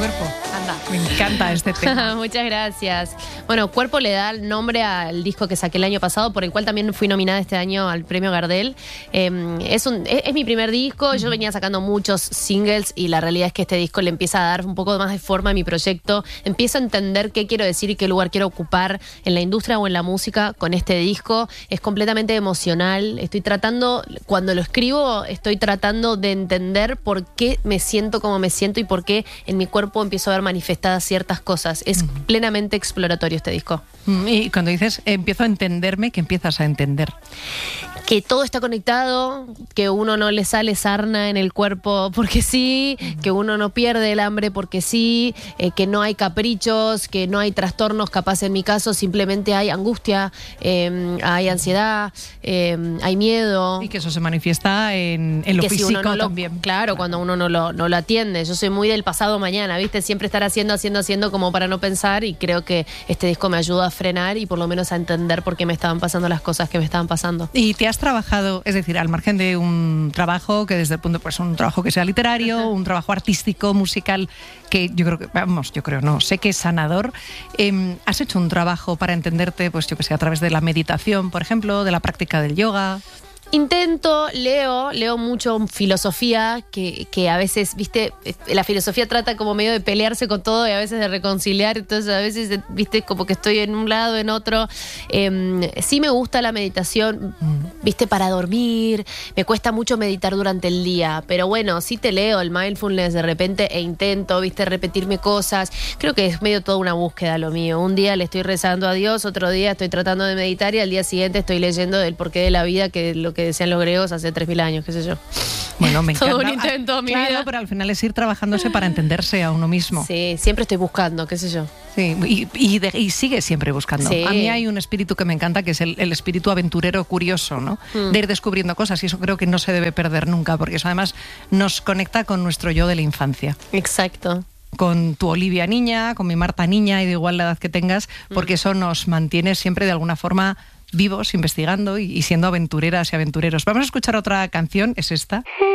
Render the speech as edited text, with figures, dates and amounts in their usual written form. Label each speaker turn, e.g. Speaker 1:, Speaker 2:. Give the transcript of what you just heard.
Speaker 1: cuerpo. Anda, me encanta este tema.
Speaker 2: Muchas gracias. Bueno, Cuerpo le da el nombre al disco que saqué el año pasado, por el cual también fui nominada este año al premio Gardel. Es mi primer disco. Yo venía sacando muchos singles y la realidad es que este disco le empieza a dar un poco más de forma a mi proyecto. Empiezo a entender qué quiero decir y qué lugar quiero ocupar en la industria o en la música con este disco. Es completamente emocional. Cuando lo escribo, estoy tratando de entender por qué me siento como me siento y por qué en mi cuerpo empiezo a ver manifestadas ciertas cosas. Es plenamente exploratorio este disco.
Speaker 1: Y cuando dices empiezo a entenderme, ¿qué empiezas a entender?
Speaker 2: Que todo está conectado, que uno no le sale sarna en el cuerpo porque sí, que uno no pierde el hambre porque sí, que no hay caprichos, que no hay trastornos, capaz en mi caso simplemente hay angustia, hay ansiedad, hay miedo.
Speaker 1: Y que eso se manifiesta en lo
Speaker 2: que
Speaker 1: físico
Speaker 2: si uno
Speaker 1: también.
Speaker 2: Claro, cuando uno no lo atiende. Yo soy muy del pasado mañana, ¿viste? Siempre estar haciendo como para no pensar, y creo que este disco me ayuda a frenar y por lo menos a entender por qué me estaban pasando las cosas que me estaban pasando.
Speaker 1: Y te has trabajado, es decir, al margen de un trabajo que desde el punto, pues un trabajo que sea literario, un trabajo artístico, musical, que sé que es sanador. ¿Has hecho un trabajo para entenderte, pues yo que sé, a través de la meditación, por ejemplo, de la práctica del yoga?
Speaker 2: Intento, leo mucho filosofía, que a veces, viste, la filosofía trata como medio de pelearse con todo y a veces de reconciliar, entonces a veces, viste, como que estoy en un lado, en otro. Sí me gusta la meditación, viste, para dormir, me cuesta mucho meditar durante el día, pero bueno, sí te leo el mindfulness de repente e intento, viste, repetirme cosas. Creo que es medio toda una búsqueda lo mío. Un día le estoy rezando a Dios, otro día estoy tratando de meditar y al día siguiente estoy leyendo del porqué de la vida, que lo que decían los griegos hace 3.000 años, qué sé yo.
Speaker 1: Bueno, me encanta.
Speaker 2: Todo un intento, mi vida.
Speaker 1: Pero al final es ir trabajándose para entenderse a uno mismo.
Speaker 2: Sí, siempre estoy buscando, qué sé yo.
Speaker 1: Sí, y sigue siempre buscando.
Speaker 2: Sí.
Speaker 1: A mí hay un espíritu que me encanta, que es el espíritu aventurero curioso, ¿no? De ir descubriendo cosas, y eso creo que no se debe perder nunca, porque eso además nos conecta con nuestro yo de la infancia.
Speaker 2: Exacto.
Speaker 1: Con tu Olivia niña, con mi Marta niña, y da igual la edad que tengas, porque eso nos mantiene siempre de alguna forma vivos, investigando y siendo aventureras y aventureros. Vamos a escuchar otra canción, es esta.